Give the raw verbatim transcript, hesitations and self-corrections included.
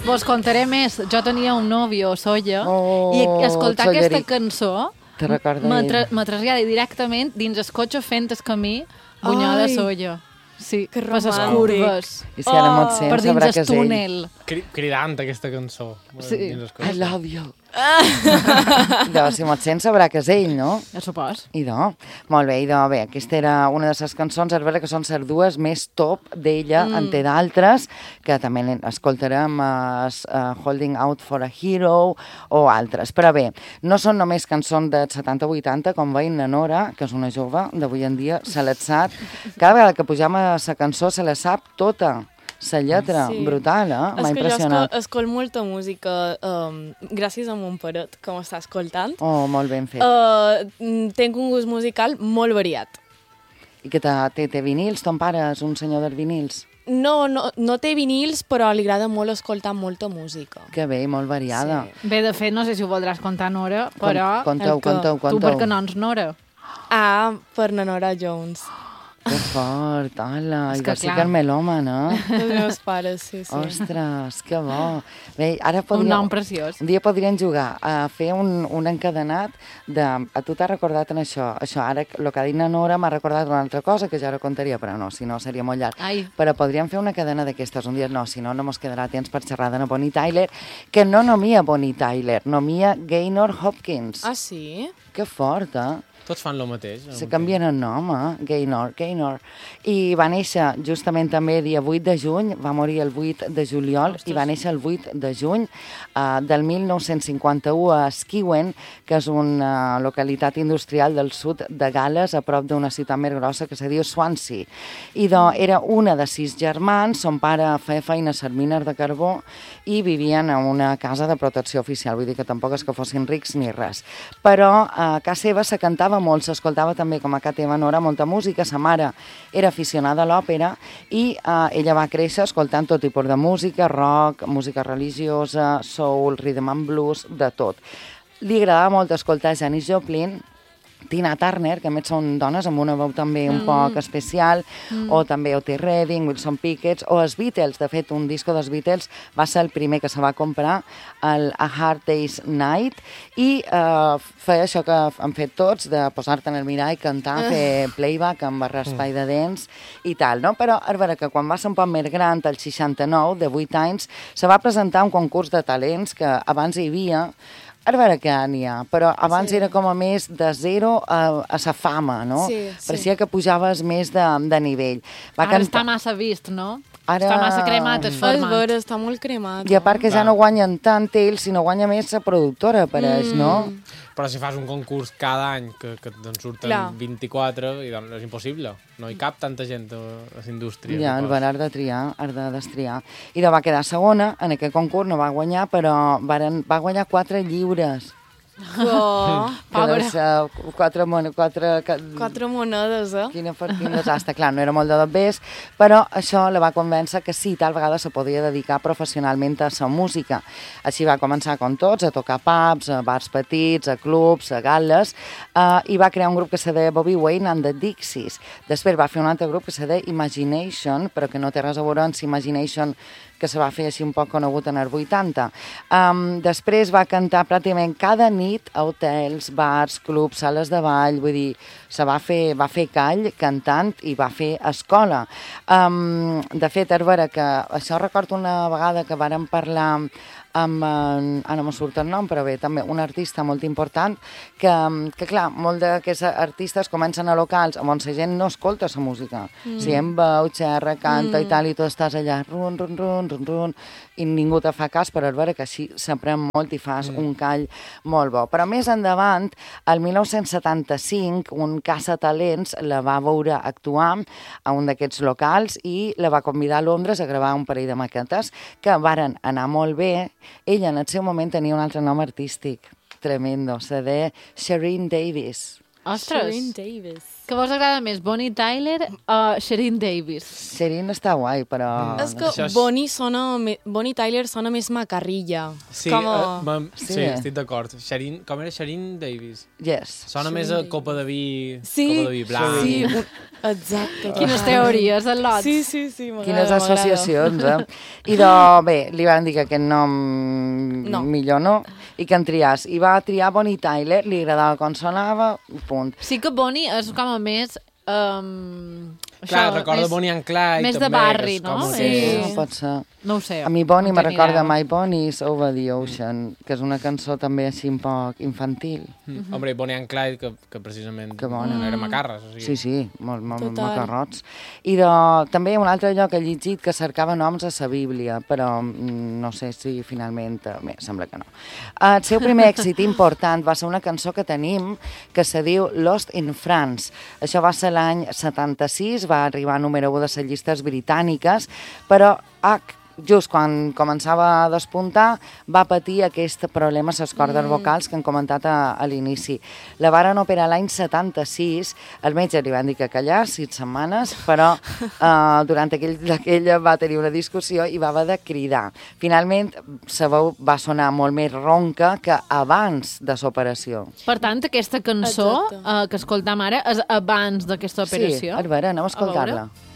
Vos contaré més. Jo tenia un nòvio, Solla, Oh, i escoltar aquesta Solleric. cançó Te recorda me, ell. tra me trasllada directament dins el cotxe fent el camí Bunyola, Ai. Solla. Sí, Que per les romàntic. curves. I si ara mot Oh. sent, Per dins sabrà que el és ell. túnel. Cri cridant aquesta cançó. Sí. dins el I cotxe. love you. Idò, si mot sent, sabrà que és ell, no? Ja supos. Idò. Molt bé, idò, bé, aquesta era una de les cançons, és vera que són les dues més top d'ella, mm. en té d'altres, que també escoltarem uh, uh, Holding Out for a Hero o altres. Però bé, no són només cançons de setanta vuitanta, com veiem la Nora, que és una jove d'avui en dia, se la sap. Cada vegada que pugem a la cançó se la sap tota. La lletra, Sí. brutal, eh? M'ha És que jo impressionat. escol, escolto molta música um, gràcies a mon paret, que m'està escoltant. Oh, molt ben fet. Uh, tinc un gust musical molt variat. I que té, té, té vinils, ton pare és un senyor dels vinils. No, no, no té vinils, però li agrada molt escoltar molta música. Que bé, molt variada. Sí. Bé, de fet, no sé si ho voldràs contar, Nora, però... Conteu, el que- conteu, Tu conteu. perquè no ets Nora. Ah, per na Nora Jones. Que fort, hola. És I que va ser clar. carmelòman, eh? Els meus pares, sí, sí. Ostres, que bo. Bé, ara Un podríem... nom preciós. Un dia podríem jugar a fer un, un encadenat de... A tu t'has recordat en això. Això, ara, el que ha dit na Nora m'ha recordat una altra cosa que ja ara contaria, però no, si no seria molt llarg. Ai. Però podríem fer una cadena d'aquestes. Un dia no, si no, no mos quedarà temps per xerrar de Bonnie Tyler, que no nomia Bonnie Tyler, nomia Gaynor Hopkins. Ah, sí? Que fort, eh? Tots fan el mateix. Se canvien el nom, eh? Gaynor, Gaynor. I va néixer justament també dia vuit de juny, va morir el vuit de juliol, Ostres. I va néixer el vuit de juny uh, del mil nou-cents cinquanta-u a Skewen, que és una localitat industrial del sud de Gales, a prop d'una ciutat més grossa que se diu Swansea. I do, era una de sis germans, son pare feia feina a ser miner de carbó i vivien en una casa de protecció oficial, vull dir que tampoc és que fossin rics ni res. Però a casa seva se cantava molt, s'escoltava també, com a casa teva Nora, molta música. Sa mare era aficionada a l'òpera i eh, ella va créixer escoltant tot tipus de música, rock, música religiosa, soul, rhythm and blues, de tot. Li agradava molt escoltar Janis Joplin, Tina Turner, que a més són dones amb una veu també un mm. poc especial, mm. o també Otis Redding, Wilson Pickett, o els Beatles. De fet, un disco dels Beatles va ser el primer que se va comprar, el A Hard Day's Night, i eh, feia això que han fet tots, de posar-te en el mirall, cantar, uh. fer playback amb espai de dents i tal, no? Però és vera que quan va ser un poc més gran, el seixanta-nou, de vuit anys, se va presentar un concurs de talents que abans hi havia. És vera que n'hi ha, però abans sí. era com a més de zero a, a sa fama, no? Sí, sí. Parecia que pujaves més de, de nivell. Va Ara canta... està massa vist, no? Ara... Està massa cremat el És format. vera, està molt cremat. I a part que ja Clar. no guanyen tant ells, sinó guanya més la productora, pareix, mm. no? Però si fas un concurs cada any, que, que en surten Clar. vint-i-quatre, i doncs és impossible. No hi cap tanta gent a la indústria. Ja, el bar has de triar, has de destriar. I de va quedar segona en aquest concurs, no va guanyar, però varen, va guanyar quatre lliures. Oh, Que deu ser quatre, mon quatre, quatre monedes, eh? Quina, quin desastre. Clar, no era molt de bes, però això la va convèncer que sí, tal vegada se podia dedicar professionalment a la música. Així va començar, com tots, a tocar pubs, a bars petits, a clubs, a gal·les, eh, i va crear un grup que se deia Bobby Wayne and the Dixies. Després va fer un altre grup que se deia Imagination, però que no té res a veure amb Imagination, que se va fer així un poc conegut en els vuitanta. Um, després va cantar pràcticament cada nit a hotels, bars, clubs, sales de ball, vull dir, se va fer, va fer call cantant i va fer escola. Um, de fet, és vera que això recordo una vegada que vàrem parlar amb, ara no me surt el nom, però bé, també un artista molt important, que, que clar, molt d'aquests artistes comencen a locals on la gent no escolta la música. Mm. Si em veu, xerra, canta mm. i tal, i tu estàs allà, run, run, run, run, run, i ningú te fa cas, però és vera que així s'aprèn molt i fas mm. un call molt bo. Però més endavant, el mil nou-cents setanta-cinc, un caçatalents la va veure actuar a un d'aquests locals i la va convidar a Londres a gravar un parell de maquetes que varen anar molt bé. Ella en el seu moment tenia un altre nom artístic tremendo, se deia Shireen Davis. Ostres! Shireen Davis. Que vos agrada més, Bonnie Tyler o Sherin Davis? Sherin està guai, però... És que Això és- Bonnie, sona, me- Bonnie Tyler sona més macarrilla. Sí, Com a... eh, mam- Sí. sí, estic d'acord. Sherin, com era Sherin Davis? Yes. Sona Sherin més a Davis. copa de vi, Sí, copa de vi blanc. sí, un... exacte. Quines teories, el lot. Sí, sí, sí, m'agrada, Quines m'agrada. associacions, eh? I de, bé, li van dir que aquest nom No. millor no, i que en triàs. I va triar Bonnie Tyler, li agradava com sonava, punt. Sí que Bonnie és com a més... Um, Clar, això, recorda més- Bonnie and Clyde, més de també, barri, que és no? com Sí. que- No pot ser. No ho sé. A mi Bonnie no me tenc recorda idea. My Bonnie's Over the Ocean, que és una cançó també així un poc infantil. Mm. Hombre, Bonnie and Clyde, que, que precisament Que bona. no eren macarres. O sigui. Sí, sí, molt, molt Total. macarrots. I de, també un altre lloc que he llegit que cercava noms a sa Bíblia, però mm, no sé si finalment... eh, Bé, sembla que no. El seu primer èxit important va ser una cançó que tenim que se diu Lost in France. Això va ser l'any setanta-sis, va arribar a número u de les llistes britàniques, però ah, just quan començava a despuntar va patir aquest problema a les cordes mm. vocals que han comentat a, a l'inici. La varen operar l'any setanta-sis, el metge li van dir que callar sis setmanes, però eh, durant aquell, aquella va tenir una discussió i va haver de cridar. Finalment, sa veu va sonar molt més ronca que abans de l'operació. Per tant, aquesta cançó Exacte. uh, que escoltam ara és abans d'aquesta Sí, operació. a veure, aneu a A veure. escoltar-la.